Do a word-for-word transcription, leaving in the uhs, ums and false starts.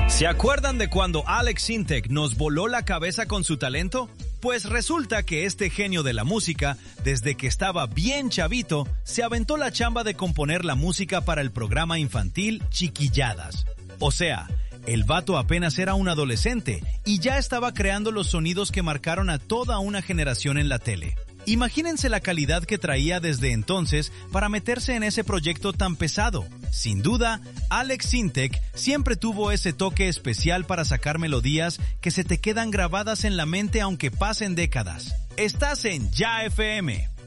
¿Se acuerdan de cuando Alex Sintek nos voló la cabeza con su talento? Pues resulta que este genio de la música, desde que estaba bien chavito, se aventó la chamba de componer la música para el programa infantil Chiquilladas. O sea, el vato apenas era un adolescente y ya estaba creando los sonidos que marcaron a toda una generación en la tele. Imagínense la calidad que traía desde entonces para meterse en ese proyecto tan pesado. Sin duda, Alex Sintek siempre tuvo ese toque especial para sacar melodías que se te quedan grabadas en la mente aunque pasen décadas. Estás en Ya F M.